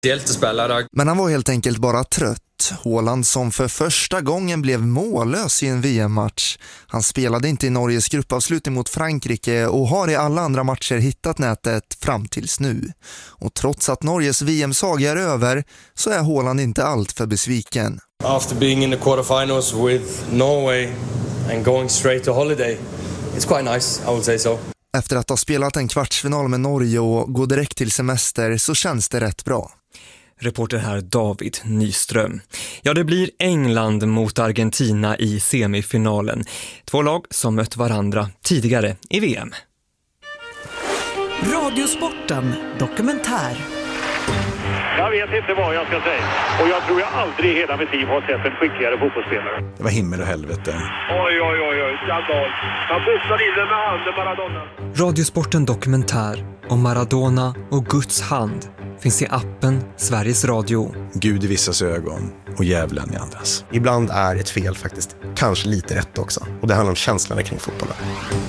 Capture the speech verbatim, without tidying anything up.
Hjältespelare. Men han var helt enkelt bara trött. Haaland som för första gången blev mållös i en V M-match. Han spelade inte i Norges gruppavslutning mot Frankrike och har i alla andra matcher hittat nätet fram tills nu. Och trots att Norges V M-saga är över så är Haaland inte allt för besviken. After being in the quarterfinals with Norway and going straight to holiday, it's quite nice, I would say so. Efter att ha spelat en kvartsfinal med Norge och gå direkt till semester så känns det rätt bra. Reporter här David Nyström. Ja, det blir England mot Argentina i semifinalen. Två lag som mött varandra tidigare i V M. Radiosporten dokumentär. Jag vet inte vad jag ska säga. Och jag tror jag aldrig i hela mitt liv har sett en skickligare fotbollsspelare. Det var himmel och helvete. Oj, oj, oj, oj. Skandal. Han boxar in den med handen, Maradona. Radiosporten dokumentär om Maradona och Guds hand finns i appen Sveriges Radio. Gud i vissas ögon och djävulen i andras. Ibland är ett fel faktiskt kanske lite rätt också. Och det handlar om känslorna kring fotbollen.